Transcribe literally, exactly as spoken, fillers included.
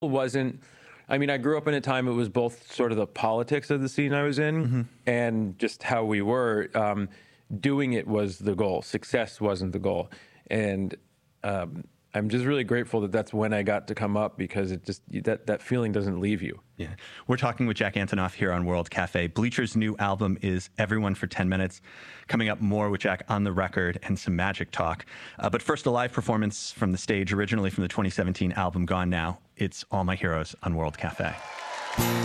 wasn't I mean, I grew up in a time it was both sort of the politics of the scene I was in Mhm. and just how we were. Um, doing it was the goal. Success wasn't the goal. And um, I'm just really grateful that that's when I got to come up because it just that that feeling doesn't leave you. Yeah. We're talking with Jack Antonoff here on World Cafe. Bleacher's new album is Everyone for ten minutes. Coming up, more with Jack on the record and some magic talk. Uh, but first, a live performance from the stage, originally from the twenty seventeen album Gone Now. It's All My Heroes on World Cafe.